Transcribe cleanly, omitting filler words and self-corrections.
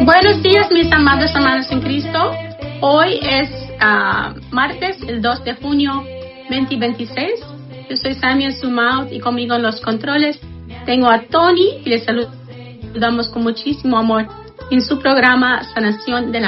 Buenos días, mis amados hermanos en Cristo. Hoy es martes, el 2 de junio 2026. Yo soy Samia Sumaut y conmigo en los controles tengo a Tony y les saludamos con muchísimo amor en su programa Sanación del